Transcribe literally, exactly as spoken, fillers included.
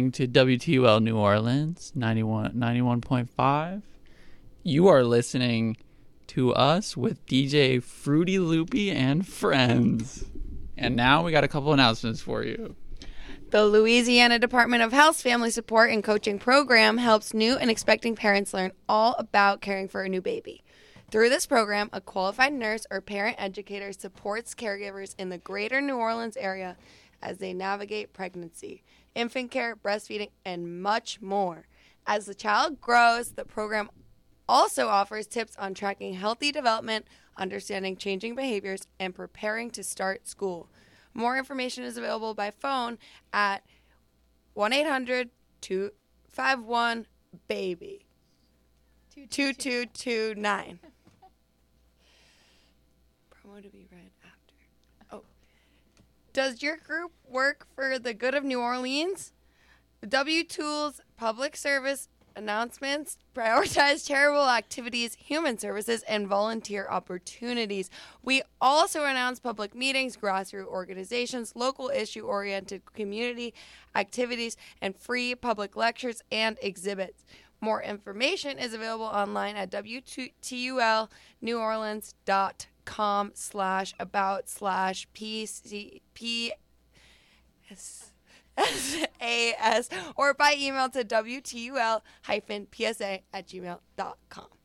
listening to W T U L New Orleans, ninety-one, ninety-one point five. You are listening to us with D J Fruity Loopy and friends. And now we got a couple announcements for you. The Louisiana Department of Health's Family Support and Coaching Program helps new and expecting parents learn all about caring for a new baby. Through this program, a qualified nurse or parent educator supports caregivers in the greater New Orleans area as they navigate pregnancy, infant care, breastfeeding, and much more. As the child grows, the program also offers tips on tracking healthy development, understanding changing behaviors, and preparing to start school. More information is available by phone at one eight hundred two five one baby two two two nine. Promo to be read after. Oh. Does your group work for the good of New Orleans? W Tools Public Service announcements prioritize charitable activities, human services, and volunteer opportunities. We also announce public meetings, grassroots organizations, local issue-oriented community activities, and free public lectures and exhibits. More information is available online at W T U L New Orleans dot com slash about slash P C P S. S A S or by email to W T U L P S A at gmail dot com.